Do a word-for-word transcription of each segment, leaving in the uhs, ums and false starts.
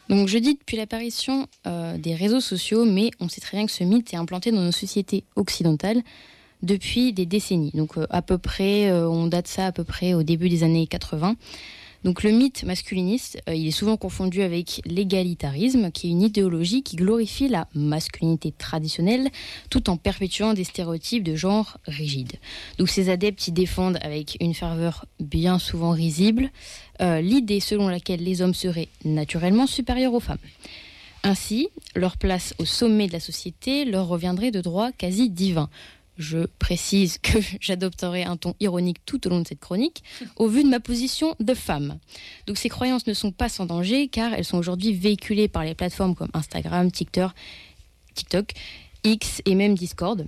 Donc je dis depuis l'apparition euh, des réseaux sociaux, mais on sait très bien que ce mythe est implanté dans nos sociétés occidentales depuis des décennies. Donc euh, à peu près, euh, on date ça à peu près au début des années quatre-vingts. Donc le mythe masculiniste, euh, il est souvent confondu avec l'égalitarisme, qui est une idéologie qui glorifie la masculinité traditionnelle, tout en perpétuant des stéréotypes de genre rigides. Donc ces adeptes y défendent avec une ferveur bien souvent risible euh, l'idée selon laquelle les hommes seraient naturellement supérieurs aux femmes. Ainsi, leur place au sommet de la société leur reviendrait de droit quasi divin. Je précise que j'adopterai un ton ironique tout au long de cette chronique, au vu de ma position de femme. Donc ces croyances ne sont pas sans danger, car elles sont aujourd'hui véhiculées par les plateformes comme Instagram, TikTok, TikTok X et même Discord.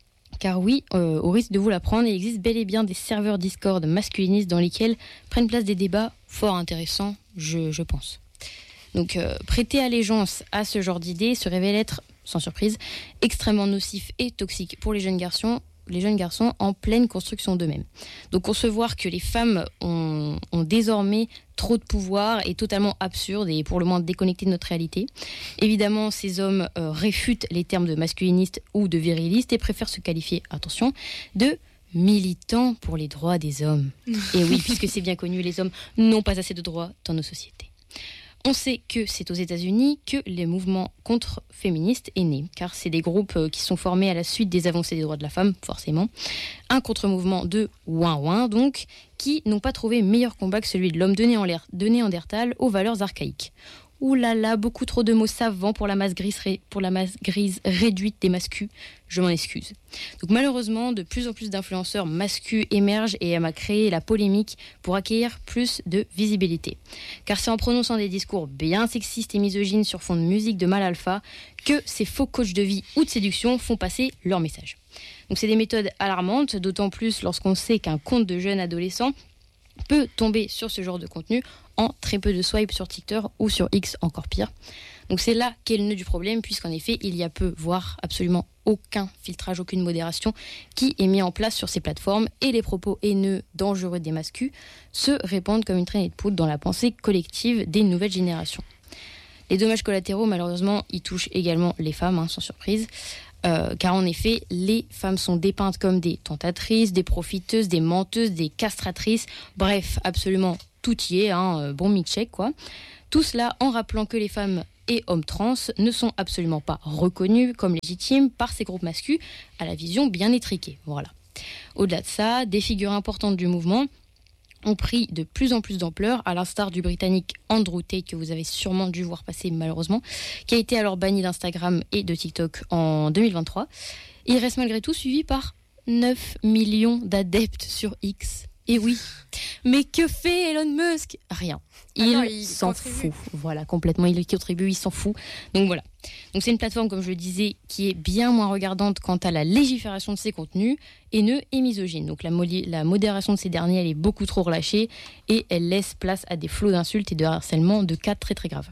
Car oui, euh, au risque de vous l'apprendre, il existe bel et bien des serveurs Discord masculinistes dans lesquels prennent place des débats fort intéressants, je, je pense. Donc euh, prêter allégeance à ce genre d'idées se révèle être, sans surprise, extrêmement nocif et toxique pour les jeunes garçons, les jeunes garçons en pleine construction d'eux-mêmes. Donc concevoir que les femmes ont, ont désormais trop de pouvoir est totalement absurde et pour le moins déconnecté de notre réalité. Évidemment, ces hommes euh, réfutent les termes de masculiniste ou de viriliste et préfèrent se qualifier, attention, de militants pour les droits des hommes. Et oui, puisque c'est bien connu, les hommes n'ont pas assez de droits dans nos sociétés. On sait que c'est aux États-Unis que les mouvements contre-féministes est né, car c'est des groupes qui sont formés à la suite des avancées des droits de la femme, forcément. Un contre-mouvement de ouin-ouin, donc, qui n'ont pas trouvé meilleur combat que celui de l'homme de, Néander- de Néandertal aux valeurs archaïques. Ouh là là, beaucoup trop de mots savants pour la masse grise, ré- pour la masse grise réduite des mascus. Je m'en excuse. Donc malheureusement, de plus en plus d'influenceurs mascus émergent et aiment à créer la polémique pour acquérir plus de visibilité. Car c'est en prononçant des discours bien sexistes et misogynes sur fond de musique de mal alpha que ces faux coachs de vie ou de séduction font passer leur message. Donc c'est des méthodes alarmantes, d'autant plus lorsqu'on sait qu'un compte de jeunes adolescents peut tomber sur ce genre de contenu en très peu de swipes sur TikTok ou sur X, encore pire. Donc c'est là qu'est le nœud du problème, puisqu'en effet, il y a peu, voire absolument aucun filtrage, aucune modération qui est mis en place sur ces plateformes et les propos haineux, dangereux des mascus se répandent comme une traînée de poudre dans la pensée collective des nouvelles générations. Les dommages collatéraux, malheureusement, ils touchent également les femmes, hein, sans surprise. Euh, car en effet, les femmes sont dépeintes comme des tentatrices, des profiteuses, des menteuses, des castratrices, bref, absolument tout y est, hein, bon mix-check quoi. Tout cela en rappelant que les femmes et hommes trans ne sont absolument pas reconnus comme légitimes par ces groupes masculins à la vision bien étriquée. Voilà. Au-delà de ça, des figures importantes du mouvement ont pris de plus en plus d'ampleur, à l'instar du Britannique Andrew Tate, que vous avez sûrement dû voir passer malheureusement, qui a été alors banni d'Instagram et de TikTok en deux mille vingt-trois. Il reste malgré tout suivi par neuf millions d'adeptes sur X. Et oui, mais que fait Elon Musk ? Rien. Il, ah non, il s'en contribue. fout. Voilà, complètement. Il contribue, il s'en fout. Donc voilà. Donc c'est une plateforme, comme je le disais, qui est bien moins regardante quant à la légifération de ses contenus, haineux et misogynes. Donc la, modi- la modération de ces derniers, elle est beaucoup trop relâchée et elle laisse place à des flots d'insultes et de harcèlement de cas très très graves.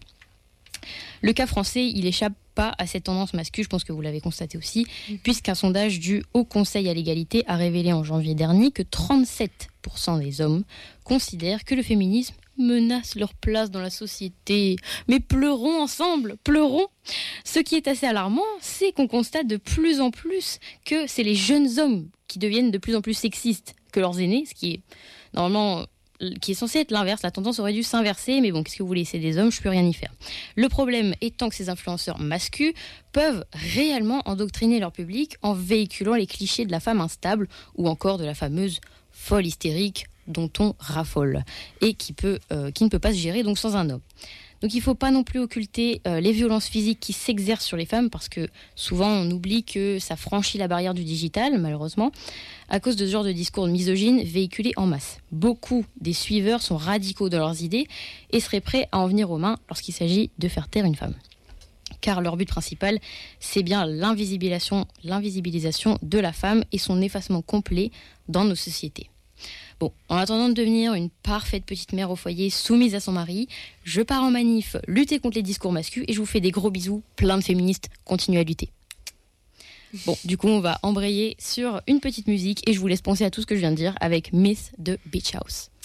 Le cas français, il échappe pas à cette tendance masculine, je pense que vous l'avez constaté aussi, mmh. puisqu'un sondage du Haut Conseil à l'égalité a révélé en janvier dernier que trente-sept pour cent des hommes considèrent que le féminisme menace leur place dans la société. Mais pleurons ensemble, pleurons. Ce qui est assez alarmant, c'est qu'on constate de plus en plus que c'est les jeunes hommes qui deviennent de plus en plus sexistes que leurs aînés, ce qui est normalement... qui est censé être l'inverse, la tendance aurait dû s'inverser, mais bon, qu'est-ce que vous voulez, c'est des hommes, je peux rien y faire. Le problème étant que ces influenceurs masculins peuvent réellement endoctriner leur public en véhiculant les clichés de la femme instable ou encore de la fameuse folle hystérique dont on raffole et qui, peut, euh, qui ne peut pas se gérer donc sans un homme. Donc il ne faut pas non plus occulter euh, les violences physiques qui s'exercent sur les femmes, parce que souvent on oublie que ça franchit la barrière du digital, malheureusement, à cause de ce genre de discours misogynes véhiculés en masse. Beaucoup des suiveurs sont radicaux dans leurs idées et seraient prêts à en venir aux mains lorsqu'il s'agit de faire taire une femme. Car leur but principal, c'est bien l'invisibilisation, l'invisibilisation de la femme et son effacement complet dans nos sociétés. Bon, en attendant de devenir une parfaite petite mère au foyer soumise à son mari, je pars en manif lutter contre les discours masculins et je vous fais des gros bisous, plein de féministes, continuez à lutter. Bon, du coup, on va embrayer sur une petite musique et je vous laisse penser à tout ce que je viens de dire avec Myth de Beach House.